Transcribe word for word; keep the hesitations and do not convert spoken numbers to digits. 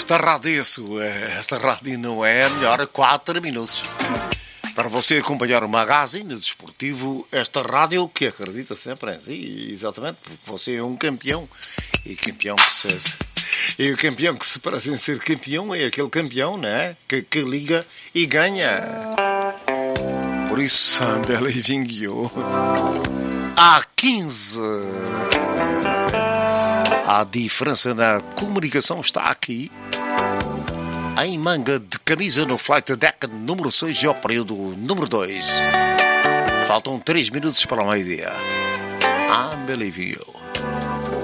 esta rádio é sua. Esta rádio não é a melhor. Quatro minutos. Para você acompanhar o magazine desportivo, esta rádio que acredita sempre em si, exatamente, porque você é um campeão. E campeão que se... E o campeão que se parece em ser campeão é aquele campeão, né? Que, que liga e ganha. Por isso, Sambela e Vinguiô. Há quinze. A diferença na comunicação está aqui. Em manga de camisa no flight deck número seis ao período número dois. Faltam três minutos para o meio-dia. Sambela e Vinguiô.